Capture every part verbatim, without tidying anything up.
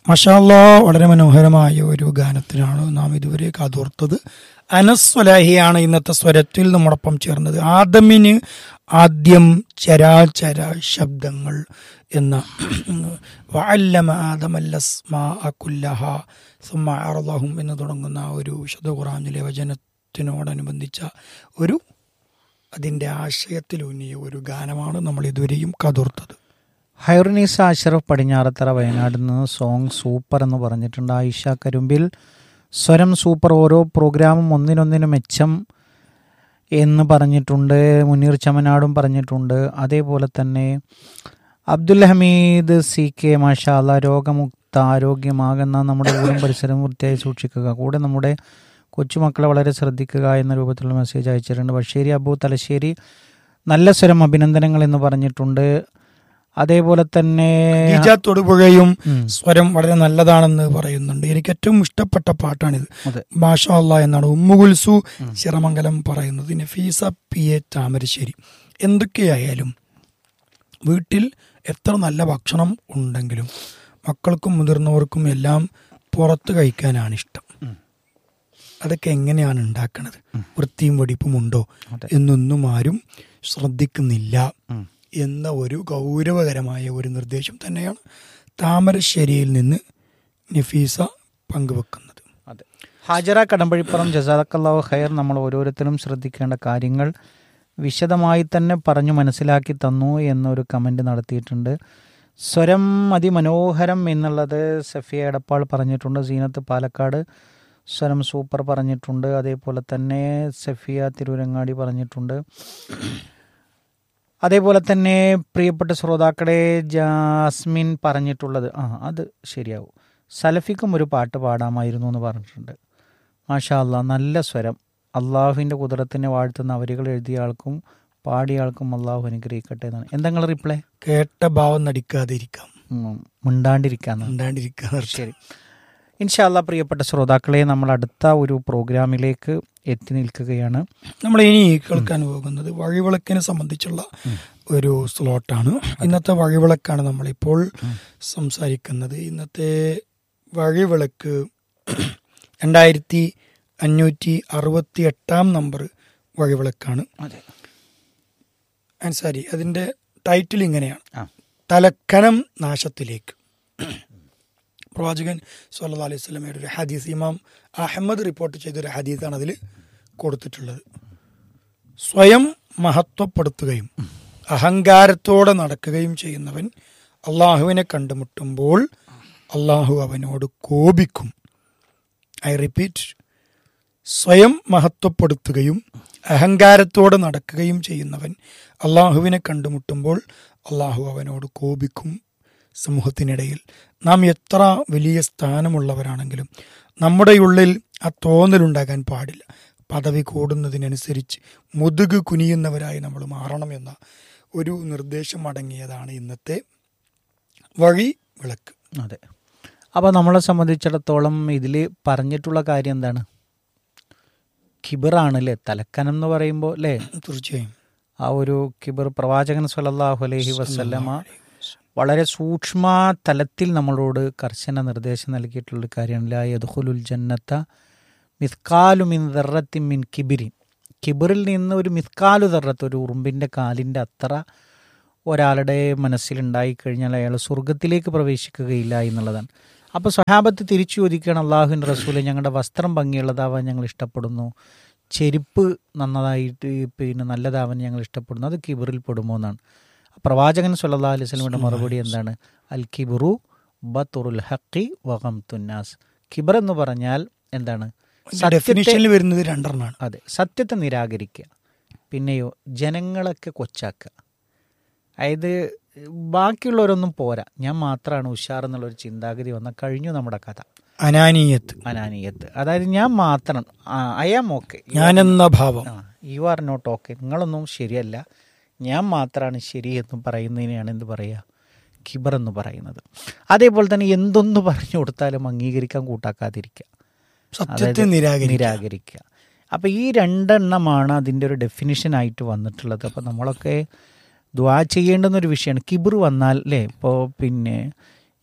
മാഷാ അല്ലാഹ്, വളരെ മനോഹരമായ ഒരു ഗാനത്തിനാണ് നാം ഇതുവരെ കാതോർത്തത്. അനസ് സ്വലാഹിയാണ് ഇന്നത്തെ സ്വരത്തിൽ നമ്മോടൊപ്പം ചേർന്നത്. ആദമിന് ആദ്യം ചരാചര ശബ്ദങ്ങൾ എന്ന വഅല്ലമ ആദമൽ അസ്മാഅ കുല്ലഹ സുമ്മ അറളഹും എന്ന് തുടങ്ങുന്ന ഒരു വിശുദ്ധ ഖുർആനിലെ വചനത്തിനോടനുബന്ധിച്ച ഒരു അതിൻ്റെ ആശയത്തിലൂന്നിയ ഒരു ഗാനമാണ് നമ്മൾ ഇതുവരെയും കാതോർത്തത്. ഹൈറുനീസ അഷ്റഫ് പടിഞ്ഞാറത്തറ വയനാട് നിന്ന് സോങ് സൂപ്പർ എന്ന് പറഞ്ഞിട്ടുണ്ട്. ആയിഷ കരുമ്പിൽ സ്വരം സൂപ്പർ, ഓരോ പ്രോഗ്രാമും ഒന്നിനൊന്നിന് മെച്ചം എന്ന് പറഞ്ഞിട്ടുണ്ട്. മുനീർ ചമനാടും പറഞ്ഞിട്ടുണ്ട്. അതേപോലെ തന്നെ അബ്ദുൽ ഹമീദ് സി കെ മാഷാ അല്ലാ, രോഗമുക്ത ആരോഗ്യമാകുന്ന നമ്മുടെ ഊരും പരിസരം വൃത്തിയായി സൂക്ഷിക്കുക, കൂടെ നമ്മുടെ കൊച്ചുമക്കളെ വളരെ ശ്രദ്ധിക്കുക എന്ന രൂപത്തിലുള്ള മെസ്സേജ് അയച്ചിട്ടുണ്ട്. ബഷീരി അബു തലശ്ശേരി നല്ല സ്വരം അഭിനന്ദനങ്ങൾ എന്ന് പറഞ്ഞിട്ടുണ്ട്. അതേപോലെ തന്നെ തൊടുപുഴയും സ്വരം വളരെ നല്ലതാണെന്ന് പറയുന്നുണ്ട്. എനിക്ക് ഏറ്റവും ഇഷ്ടപ്പെട്ട പാട്ടാണിത്. മാഷാ അല്ലാ എന്നാണ് ഉമ്മുകുൽസു ചിറമംഗലം പറയുന്നത്. Nafeesa P A Thamarassery. എന്തൊക്കെയായാലും വീട്ടിൽ എത്ര നല്ല ഭക്ഷണം ഉണ്ടെങ്കിലും മക്കൾക്കും മുതിർന്നവർക്കും എല്ലാം പുറത്ത് കഴിക്കാനാണ് ഇഷ്ടം. അതൊക്കെ എങ്ങനെയാണ് ഉണ്ടാക്കണത്, വൃത്തിയും വെടിപ്പും ഉണ്ടോ എന്നൊന്നും ആരും ശ്രദ്ധിക്കുന്നില്ല എന്ന ഒരു ഗൗരവകരമായ ഒരു നിർദ്ദേശം തന്നെയാണ് താമരശ്ശേരിയിൽ നിന്ന് നഫീസ പങ്കുവെക്കുന്നത്. അതെ, ഹാജറ കടമ്പഴിപ്പുറം ജസാക്കല്ലാഹു ഖൈർ, നമ്മൾ ഓരോരുത്തരും ശ്രദ്ധിക്കേണ്ട കാര്യങ്ങൾ വിശദമായി തന്നെ പറഞ്ഞു മനസ്സിലാക്കി തന്നു എന്നൊരു കമൻറ്റ് നടത്തിയിട്ടുണ്ട്. സ്വരം അതിമനോഹരം എന്നുള്ളത് സഫിയ എടപ്പാൾ പറഞ്ഞിട്ടുണ്ട്. സീനത്ത് പാലക്കാട് സ്വരം സൂപ്പർ പറഞ്ഞിട്ടുണ്ട്. അതേപോലെ തന്നെ സഫിയ തിരൂരങ്ങാടി പറഞ്ഞിട്ടുണ്ട്. അതേപോലെ തന്നെ പ്രിയപ്പെട്ട ശ്രോതാക്കളെ ജാസ്മിൻ പറഞ്ഞിട്ടുള്ളത് ആ അത് ശരിയാവും, സലഫിക്കും ഒരു പാട്ട് പാടാമായിരുന്നു എന്ന് പറഞ്ഞിട്ടുണ്ട്. മാഷാ അല്ലാ, നല്ല സ്വരം. അള്ളാഹുവിൻ്റെ കുദറത്തിനെ വാഴ്ത്തുന്ന വരികൾ എഴുതിയ ആൾക്കും പാടിയ ആൾക്കും അള്ളാഹു അനുഗ്രഹിക്കട്ടെ എന്നാണ്. എന്തെങ്കിലും റിപ്ലൈ? കേട്ട ഭാവം നടിക്കാതിരിക്കാം, മിണ്ടാണ്ടിരിക്കാം. മിണ്ടാണ്ടിരിക്കാം. ശരി, ഇൻഷാ അല്ലാ. പ്രിയപ്പെട്ട ശ്രോതാക്കളെ, നമ്മൾ അടുത്ത ഒരു പ്രോഗ്രാമിലേക്ക് എത്തി നിൽക്കുകയാണ്. നമ്മൾ ഇനി കേൾക്കാൻ പോകുന്നത് വഴിവിളക്കിനെ സംബന്ധിച്ചുള്ള ഒരു സ്ലോട്ടാണ്. ഇന്നത്തെ വഴിവിളക്കാണ് നമ്മളിപ്പോൾ സംസാരിക്കുന്നത്. ഇന്നത്തെ വഴിവിളക്ക് രണ്ടായിരത്തി അഞ്ഞൂറ്റി അറുപത്തി എട്ടാം നമ്പർ വഴിവിളക്കാണ്. അൻസാരി, അതിൻ്റെ ടൈറ്റിൽ ഇങ്ങനെയാണ്: തലക്കനം നാശത്തിലേക്ക്. പ്രവാചകൻ സല്ലല്ലാഹു അലൈഹി വസല്ലമയുടെ ഒരു ഹദീസ് ഇമാം അഹമ്മദ് റിപ്പോർട്ട് ചെയ്തൊരു ഹദീസാണ് അതിൽ കൊടുത്തിട്ടുള്ളത്. സ്വയം മഹത്വപ്പെടുത്തുകയും അഹങ്കാരത്തോടെ നടക്കുകയും ചെയ്യുന്നവൻ അള്ളാഹുവിനെ കണ്ടുമുട്ടുമ്പോൾ അള്ളാഹു അവനോട് കോപിക്കും. ഐ റിപ്പീറ്റ്, സ്വയം മഹത്വപ്പെടുത്തുകയും അഹങ്കാരത്തോടെ നടക്കുകയും ചെയ്യുന്നവൻ അള്ളാഹുവിനെ കണ്ടുമുട്ടുമ്പോൾ അള്ളാഹു അവനോട് കോപിക്കും. സമൂഹത്തിനിടയിൽ നാം എത്ര വലിയ സ്ഥാനമുള്ളവരാണെങ്കിലും നമ്മുടെ ഉള്ളിൽ ആ തോന്നലുണ്ടാകാൻ പാടില്ല. പദവി കൂടുന്നതിനനുസരിച്ച് മുതുക് കുനിയുന്നവരായി നമ്മൾ മാറണമെന്ന ഒരു നിർദ്ദേശം അടങ്ങിയതാണ് ഇന്നത്തെ വഴി വിളക്ക്. അതെ, അപ്പോൾ നമ്മളെ സംബന്ധിച്ചിടത്തോളം ഇതിൽ പറഞ്ഞിട്ടുള്ള കാര്യം എന്താണ്? കിബിറാണ് അല്ലേ തലക്കനം എന്ന് പറയുമ്പോൾ അല്ലേ? തീർച്ചയായും ആ ഒരു കിബിർ പ്രവാചകൻ സ്വല്ലല്ലാഹു അലൈഹി വസല്ലമ വളരെ സൂക്ഷ്മ തലത്തിൽ നമ്മളോട് കർശന നിർദ്ദേശം നൽകിയിട്ടുള്ള കാര്യമാണ്. ലാ യദ്ഖുലുൽ ജന്നത്ത മിസ്കാലു മിൻ ദർറത്തിൻ മിൻ കിബിരിൻ. കിബിറിൽ നിന്ന് ഒരു മിസ്കാലു ദർറത്ത്, ഒരു ഉറുമ്പിൻ്റെ കാലിൻ്റെ അത്ര ഒരാളുടെ മനസ്സിലുണ്ടായിക്കഴിഞ്ഞാൽ അയാൾ സ്വർഗത്തിലേക്ക് പ്രവേശിക്കുകയില്ല എന്നുള്ളതാണ്. അപ്പോൾ സ്വഹാബത്ത് തിരിച്ചു ചോദിക്കുകയാണ്, അള്ളാഹുവിൻ്റെ റസൂലെ, ഞങ്ങളുടെ വസ്ത്രം ഭംഗിയുള്ളതാവാൻ ഞങ്ങൾ ഇഷ്ടപ്പെടുന്നു, ചെരുപ്പ് നന്നതായിട്ട് പിന്നെ നല്ലതാവാൻ ഞങ്ങൾ ഇഷ്ടപ്പെടുന്നു, അത് കിബിറിൽ പെടുമോ എന്നാണ്. പ്രവാചകൻ സ്വല്ലല്ലാഹു അലൈഹി വസല്ലമയുടെ മറുപടി എന്താണ്? അൽ കിബ്റു ബത്റുൽ ഹഖി വഗംതുന്നാസ്. കിബർ എന്ന് പറഞ്ഞാൽ എന്താണ്? ഡെഫിനിഷനിൽ വരുന്നത് രണ്ടെണ്ണമാണ്. അതെ, സത്യത്തെ നിരാകരിക്കുക, പിന്നെയോ ജനങ്ങളൊക്കെ കൊച്ചാക്കുക. അതായത് ബാക്കിയുള്ളവരൊന്നും പോരാ, ഞാൻ മാത്രമാണ് ഉഷാർ എന്നുള്ളൊരു ചിന്താഗതി വന്നാൽ കഴിഞ്ഞു നമ്മുടെ കഥ. അനാനീയത്ത് അനാനീയത്ത് അതായത് ഞാൻ മാത്രം, ഐ ആം ഓക്കെ, ഞാനെന്ന ഭാവം, യു ആർ നോട്ട് ഓക്കെ, നിങ്ങളൊന്നും ശരിയല്ല, ഞാൻ മാത്രമാണ് ശരി എന്ന് പറയുന്നതിനെയാണ് എന്ത് പറയുക? കിബർ എന്ന് പറയുന്നത്. അതേപോലെ തന്നെ എന്തൊന്ന് പറഞ്ഞു കൊടുത്താലും അംഗീകരിക്കാൻ കൂട്ടാക്കാതിരിക്കുക, സത്യത്തെ നിരാകരിക്കുക. അപ്പോൾ ഈ രണ്ടെണ്ണമാണ് അതിൻ്റെ ഒരു ഡെഫിനിഷനായിട്ട് വന്നിട്ടുള്ളത്. അപ്പോൾ നമ്മളൊക്കെ ദുആ ചെയ്യേണ്ടുന്നൊരു വിഷയമാണ്. കിബർ വന്നാൽ അല്ലേ, ഇപ്പോൾ പിന്നെ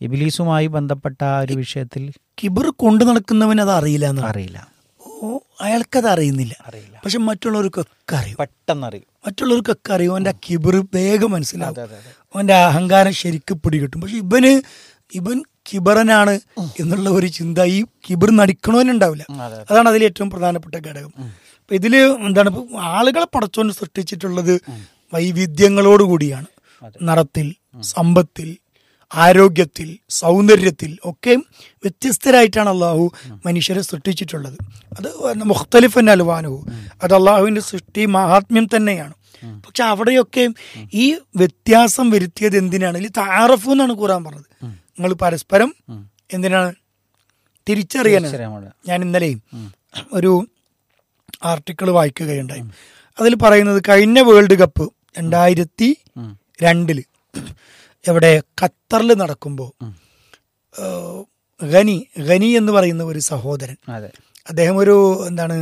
ഇബ്ലീസുമായി ബന്ധപ്പെട്ട ആ ഒരു വിഷയത്തിൽ കിബർ കൊണ്ടു നടക്കുന്നവൻ അത് അറിയില്ല എന്ന് അറിയില്ല. ഓ അയാൾക്കത് അറിയുന്നില്ല, അറിയില്ല. പക്ഷെ മറ്റുള്ളവർക്കൊക്കെ അറിയും, പെട്ടെന്ന് അറിയും. മറ്റുള്ളവർക്കൊക്കെ അറിയും. അവൻ്റെ ആ കിബർ വേഗം മനസ്സിലാവും, അതെ, അതെ. അവൻ്റെ അഹങ്കാരം ശരിക്കും പിടികിട്ടും. പക്ഷെ ഇവന് ഇവൻ കിബറനാണ് എന്നുള്ള ഒരു ചിന്ത ഈ കിബർ നടിക്കണവനുണ്ടാവില്ല. അതെ. അതാണ് അതിൽ ഏറ്റവും പ്രധാനപ്പെട്ട ഘടകം. അപ്പൊ ഇതില് എന്താണ്, ഇപ്പൊ ആളുകളെ പടച്ചോൻ സൃഷ്ടിച്ചിട്ടുള്ളത് വൈവിധ്യങ്ങളോടുകൂടിയാണ്. നിറത്തിൽ, സമ്പത്തിൽ, ആരോഗ്യത്തിൽ, സൗന്ദര്യത്തിൽ ഒക്കെ വ്യത്യസ്തരായിട്ടാണ് അള്ളാഹു മനുഷ്യരെ സൃഷ്ടിച്ചിട്ടുള്ളത്. അത് മുഖ്തലിഫൻ അൽവാനു, അത് അള്ളാഹുവിന്റെ സൃഷ്ടി മഹാത്മ്യം തന്നെയാണ്. പക്ഷെ അവിടെയൊക്കെ ഈ വ്യത്യാസം വരുത്തിയത് എന്തിനാണ്? ഇതിൽ താറഫു എന്നാണ് ഖുർആൻ പറഞ്ഞത്. നിങ്ങൾ പരസ്പരം എന്തിനാണ്? തിരിച്ചറിയാനാണ്. ഞാൻ ഇന്നലെയും ഒരു ആർട്ടിക്കിൾ വായിക്കുകയുണ്ടായി. അതിൽ പറയുന്നത് കഴിഞ്ഞ വേൾഡ് കപ്പ് രണ്ടായിരത്തി രണ്ടില് എവിടെ ഖത്തറിൽ നടക്കുമ്പോൾ ഖനി ഖനി എന്ന് പറയുന്ന ഒരു സഹോദരൻ, അദ്ദേഹം ഒരു എന്താണ്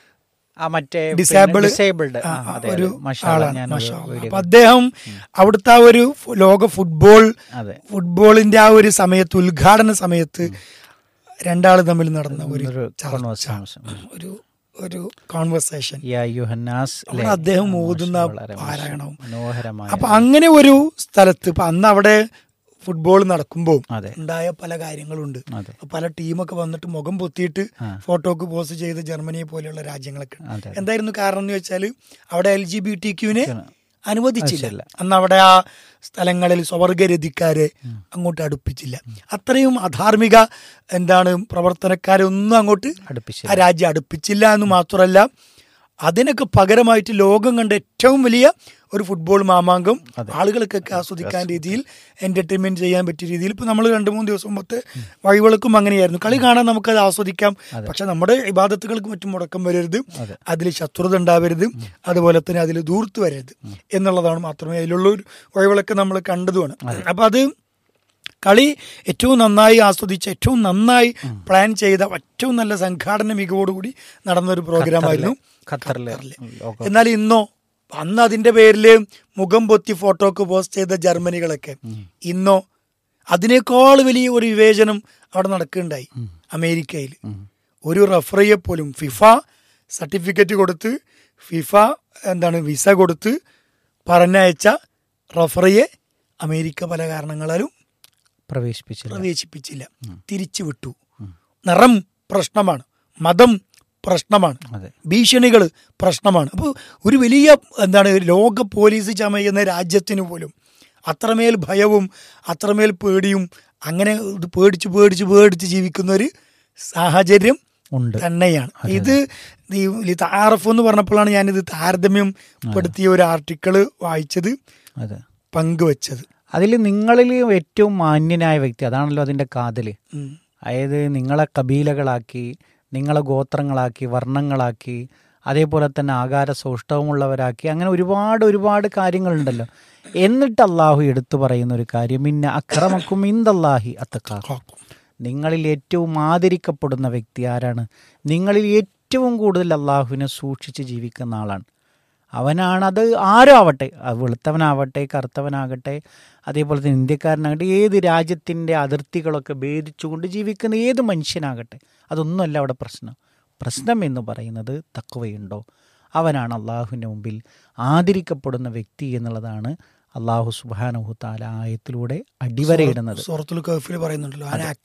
ഡിസേബിൾഡ് ഒരു ആളാണ്. അപ്പൊ അദ്ദേഹം അവിടുത്തെ ആ ഒരു ലോക ഫുട്ബോൾ ഫുട്ബോളിന്റെ ആ ഒരു സമയത്ത്, ഉദ്ഘാടന സമയത്ത് രണ്ടാള് തമ്മിൽ നടന്ന ഒരു ഒരു ഒരു കോൺവെർസേഷൻ, അദ്ദേഹം ഓതുന്ന പാരായണവും. അപ്പൊ അങ്ങനെ ഒരു സ്ഥലത്ത് ഇപ്പൊ അന്ന് അവിടെ ഫുട്ബോൾ നടക്കുമ്പോൾ ഉണ്ടായ പല കാര്യങ്ങളുണ്ട്. പല ടീമൊക്കെ വന്നിട്ട് മുഖം പൊത്തിയിട്ട് ഫോട്ടോക്ക് പോസ്റ്റ് ചെയ്ത് ജർമ്മനിയെ പോലെയുള്ള രാജ്യങ്ങളൊക്കെ. എന്തായിരുന്നു കാരണം എന്ന് വെച്ചാൽ അവിടെ എൽ ജി ബി ടി ക്യൂവിനെ അനുവദിച്ചില്ല. അന്ന് അവിടെ ആ സ്ഥലങ്ങളിൽ സ്വവർഗരതിക്കാരെ അങ്ങോട്ട് അടുപ്പിച്ചില്ല. അത്രയും അധാർമിക എന്താണ് പ്രവർത്തനക്കാരെ ഒന്നും അങ്ങോട്ട് ആ രാജ്യം അടുപ്പിച്ചില്ല എന്ന് മാത്രമല്ല, അതിനൊക്കെ പകരമായിട്ട് ലോകം കണ്ട ഏറ്റവും വലിയ ഒരു ഫുട്ബോൾ മാമാങ്കം ആളുകൾക്കൊക്കെ ആസ്വദിക്കാൻ രീതിയിൽ എന്റർടൈൻമെന്റ് ചെയ്യാൻ പറ്റിയ രീതിയിൽ ഇപ്പൊ നമ്മൾ രണ്ടു മൂന്ന് ദിവസം മുമ്പത്തെ വഴിവെളുക്കും അങ്ങനെയായിരുന്നു. കളി കാണാൻ നമുക്കത് ആസ്വദിക്കാം, പക്ഷെ നമ്മുടെ ഇബാദത്തുകൾക്ക് മറ്റും മുടക്കം വരരുത്, അതിൽ ശത്രുത ഉണ്ടാവരുത്, അതുപോലെ തന്നെ അതിൽ ദൂർത്ത് വരരുത് എന്നുള്ളതാണ് മാത്രമേ അതിലുള്ള ഒരു വഴിവിളക്ക് നമ്മൾ കണ്ടതുമാണ്. അപ്പൊ അത് കളി ഏറ്റവും നന്നായി ആസ്വദിച്ച, ഏറ്റവും നന്നായി പ്ലാൻ ചെയ്ത, ഏറ്റവും നല്ല സംഘാടന മികവോടുകൂടി നടന്നൊരു പ്രോഗ്രാമായിരുന്നു ഖത്തറിലെ. എന്നാൽ ഇന്നോ, അന്ന് അതിന്റെ പേരില് മുഖം പൊത്തി ഫോട്ടോക്ക് പോസ്റ്റ് ചെയ്ത ജർമ്മനികളൊക്കെ ഇന്നോ അതിനേക്കാൾ വലിയ ഒരു വിവേചനം അവിടെ നടക്കുകയുണ്ടായി അമേരിക്കയിൽ. ഒരു റഫറിയെ പോലും ഫിഫ സർട്ടിഫിക്കറ്റ് കൊടുത്ത്, ഫിഫ എന്താണ് വിസ കൊടുത്ത് പറഞ്ഞയച്ച റഫറിയെ അമേരിക്ക പല കാരണങ്ങളാലും പ്രവേശിപ്പിച്ചില്ല പ്രവേശിപ്പിച്ചില്ല തിരിച്ചു വിട്ടു. നിറം പ്രശ്നമാണ്, മതം പ്രശ്നമാണ്, ഭീഷണികൾ പ്രശ്നമാണ്. അപ്പോൾ ഒരു വലിയ എന്താണ് ലോക പോലീസ് ചമയുന്ന രാജ്യത്തിന് പോലും അത്രമേൽ ഭയവും അത്രമേൽ പേടിയും അങ്ങനെ പേടിച്ച് പേടിച്ച് പേടിച്ച് ജീവിക്കുന്ന ഒരു സാഹചര്യം തന്നെയാണ്. ഇത് ഈ താറഫ് എന്ന് പറഞ്ഞപ്പോഴാണ് ഞാനിത് താരതമ്യം പെടുത്തിയ ഒരു ആർട്ടിക്കിള് വായിച്ചത്, പങ്കുവച്ചത്. അതിൽ നിങ്ങളിൽ ഏറ്റവും മാന്യനായ വ്യക്തി അതാണല്ലോ അതിൻ്റെ കാതല്. അതായത് നിങ്ങളെ കബീലകളാക്കി, നിങ്ങളെ ഗോത്രങ്ങളാക്കി, വർണ്ണങ്ങളാക്കി, അതേപോലെ തന്നെ ആകാര സൗഷ്ഠവമുള്ളവരാക്കി, അങ്ങനെ ഒരുപാട് ഒരുപാട് കാര്യങ്ങളുണ്ടല്ലോ. എന്നിട്ട് അള്ളാഹു എടുത്തു പറയുന്ന ഒരു കാര്യം, ഇന്ന അക്രമക്കും ഇന്ദല്ലാഹി അത്തഖാക്കും, നിങ്ങളിൽ ഏറ്റവും ആദരിക്കപ്പെടുന്ന വ്യക്തി ആരാണ്? നിങ്ങളിൽ ഏറ്റവും കൂടുതൽ അള്ളാഹുവിനെ സൂക്ഷിച്ച് ജീവിക്കുന്ന ആളാണ്. അവനാണ്, അത് ആരും ആവട്ടെ, വെളുത്തവനാവട്ടെ, കറുത്തവനാകട്ടെ, അതേപോലെ തന്നെ ഇന്ത്യക്കാരനാകട്ടെ, ഏത് രാജ്യത്തിൻ്റെ അതിർത്തികളൊക്കെ ഭേദിച്ചുകൊണ്ട് ജീവിക്കുന്ന ഏത് മനുഷ്യനാകട്ടെ, അതൊന്നുമല്ല അവിടെ പ്രശ്നം. പ്രശ്നം എന്ന് പറയുന്നത് തഖ്വയുണ്ടോ, അവനാണ് അള്ളാഹുവിൻ്റെ മുമ്പിൽ ആദരിക്കപ്പെടുന്ന വ്യക്തി എന്നുള്ളതാണ് അള്ളാഹു സുബ്ഹാനഹു തആല ആയത്തിലൂടെ അടിവരയിടുന്നത്. സൂറത്തുൽ കഹ്ഫിൽ പറയുന്നുണ്ടല്ലോ,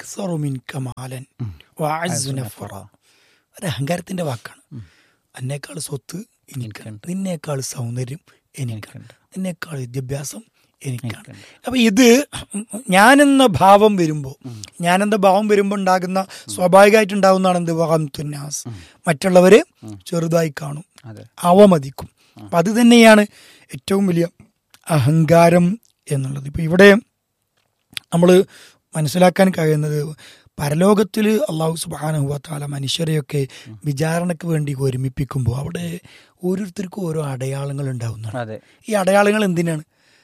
ഒരു അഹങ്കാരത്തിന്റെ വാക്കാണ്. എന്നേക്കാൾ സ്വത്ത് എനിക്കുണ്ട്, നിന്നേക്കാൾ സൗന്ദര്യം എനിക്കുണ്ട്, നിന്നേക്കാൾ വിദ്യാഭ്യാസം എനിക്കാണ്. അപ്പൊ ഇത് ഞാനെന്ന ഭാവം വരുമ്പോ ഞാനെന്ന ഭാവം വരുമ്പോ ഉണ്ടാകുന്ന സ്വാഭാവികമായിട്ടുണ്ടാകുന്നതാണ് എന്ത് വഹംതുന്നാസ്, മറ്റുള്ളവരെ ചെറുതായി കാണും, അവമതിക്കും. അപ്പൊ അത് തന്നെയാണ് ഏറ്റവും വലിയ അഹങ്കാരം എന്നുള്ളത്. ഇപ്പൊ ഇവിടെ നമ്മൾ മനസ്സിലാക്കാൻ കഴിയുന്നത്, പരലോകത്തിൽ അള്ളാഹു സുബ്ഹാനഹു വ തആല മനുഷ്യരെയൊക്കെ വിചാരണയ്ക്ക് വേണ്ടി ഒരുമിപ്പിക്കുമ്പോൾ അവിടെ ഓരോരുത്തർക്കും ഓരോ അടയാളങ്ങൾ ഉണ്ടാവുന്നതാണ്. ഈ അടയാളങ്ങൾ എന്തിനാണ്?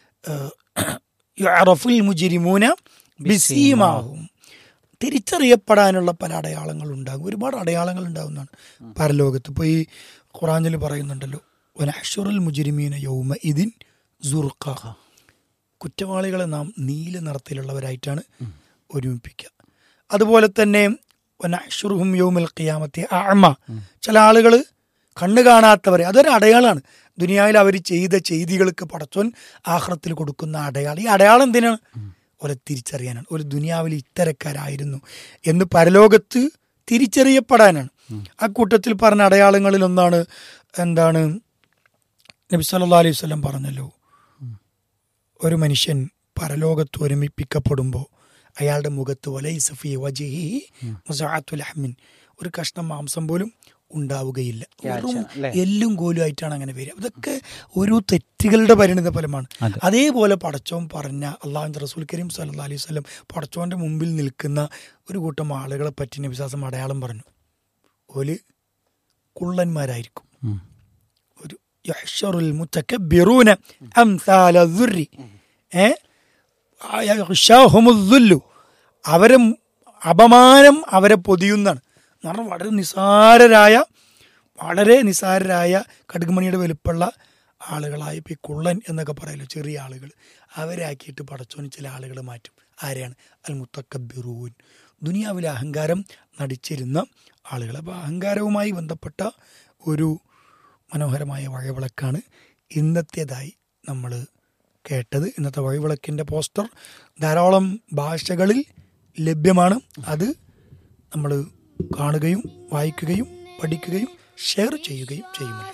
യുഅറഫുൽ മുജ്രിമൂന ബിസീമാഹും, തിരിച്ചറിയപ്പെടാനുള്ള പല അടയാളങ്ങൾ ഉണ്ടാകും, ഒരുപാട് അടയാളങ്ങൾ ഉണ്ടാകുന്നതാണ് പരലോകത്ത്. ഇപ്പോൾ ഈ ഖുർആനിൽ പറയുന്നുണ്ടല്ലോ, വനഹ്ശുറുൽ മുജ്രിമീന യൗമ ഇദിൻ സുർഖ, കുറ്റവാളികളെ നാം നീല നിറത്തിലുള്ളവരായിട്ടാണ് ഒരുമിപ്പിക്കുക. അതുപോലെ തന്നെ വനഹ്ശുറുഹും യൗമൽ ഖിയാമത്തി അഅമ, ചില ആളുകൾ കണ്ണ് കാണാത്തവരെ, അതൊരു അടയാളമാണ്. ദുനിയാവിൽ അവർ ചെയ്ത ചെയ്തികൾക്ക് പടച്ചോൻ ആഖിറത്തിൽ കൊടുക്കുന്ന അടയാളം. ഈ അടയാളം എന്തിനാണ്? ഓലെ തിരിച്ചറിയാനാണ്. ഒരു ദുനിയാവിൽ ഇത്തരക്കാരായിരുന്നു എന്ന് പരലോകത്ത് തിരിച്ചറിയപ്പെടാനാണ്. ആ കൂട്ടത്തിൽ പറഞ്ഞ അടയാളങ്ങളിൽ ഒന്നാണ് എന്താണ്, നബി സല്ലല്ലാഹു അലൈഹി വസല്ലം പറഞ്ഞല്ലോ, ഒരു മനുഷ്യൻ പരലോകത്ത് ഒരുമിപ്പിക്കപ്പെടുമ്പോൾ അയാളുടെ മുഖത്ത് വലൈസ ഫീ വജ്ഹിഹി മുസാഅത്തുൽ അഹ്മിൻ, ഒരു കഷ്ണം മാംസം പോലും ഉണ്ടാവുകയില്ല. എല്ലും കോലും ആയിട്ടാണ് അങ്ങനെ വരിക. ഇതൊക്കെ ഓരോ തെറ്റുകളുടെ പരിണിത ഫലമാണ്. അതേപോലെ പടച്ചോൻ പറഞ്ഞ അള്ളാഹുവിന്റെ റസൂൽ കരീം സല്ലല്ലാഹു അലൈഹി വസല്ലം പടച്ചോന്റെ മുമ്പിൽ നിൽക്കുന്ന ഒരു കൂട്ടം ആളുകളെ പറ്റി നബി വിശ്വാസം അടയാളം പറഞ്ഞു. ഓല് കുള്ളന്മാരായിരിക്കും. ഒരു യഹ്ശറുൽ മുതകബ്ബിറൂന അംസാല ദുർരി, ഏ യഹ്ശാഹുമുദ്ദുല്ലു, അവരെ അപമാനം അവരെ പൊതിയുന്നതാണ്. എന്ന് പറഞ്ഞാൽ വളരെ നിസാരരായ വളരെ നിസാരരായ കടുകുമണിയുടെ വലുപ്പമുള്ള ആളുകളായി ഇപ്പോൾ ഈ കുള്ളൻ എന്നൊക്കെ പറയല്ലോ, ചെറിയ ആളുകൾ, അവരെ ആക്കിയിട്ട് പടച്ചോന് ചില ആളുകൾ മാറ്റും. ആരെയാണ്? അൽ മുത്തക്കബ്ബിറൂൻ, ദുനിയാവിലെ അഹങ്കാരം നടിച്ചിരുന്ന ആളുകൾ. അപ്പോൾ അഹങ്കാരവുമായി ബന്ധപ്പെട്ട ഒരു മനോഹരമായ വഴിവിളക്കാണ് ഇന്നത്തേതായി നമ്മൾ കേട്ടത്. ഇന്നത്തെ വഴിവിളക്കിൻ്റെ പോസ്റ്റർ ധാരാളം ഭാഷകളിൽ ലഭ്യമാണ്. അത് നമ്മൾ കാണുകയും വായിക്കുകയും പഠിക്കുകയും ഷെയർ ചെയ്യുകയും ചെയ്യുമല്ലോ.